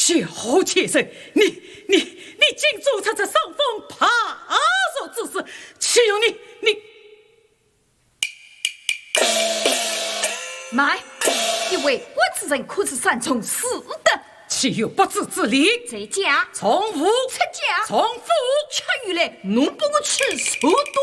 小妾身，你竟做出这伤风爬树之事，岂有你？ 妈，一位国之人可是三从四德， 岂有不智之理？ 在家从无出家从父， 却原来侬不我吃所多。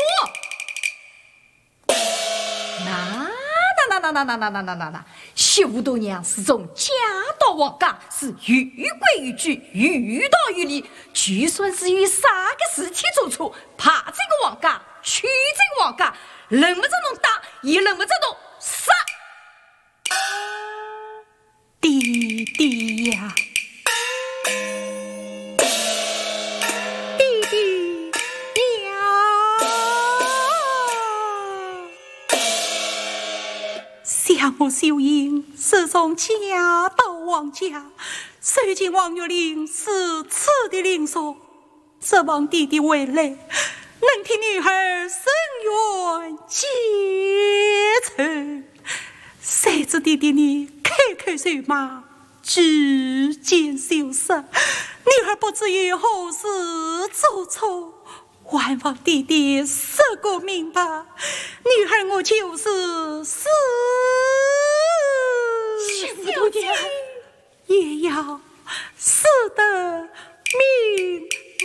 那，秀姑娘是从家到王家，是于规于矩，于道于理。就算是与啥个事体做错，怕这个王家，去这个王家，忍不着侬打，也忍不着侬杀。 弟弟呀，弟弟呀，想我秀英是从家到王家，虽经王月令4次的令说，指望弟弟回来，能替女儿伸冤结仇。谁知弟弟你口口水骂，举荐羞涩，女儿不知于何事做错，还望弟弟说个明白，女儿我就是死也要死得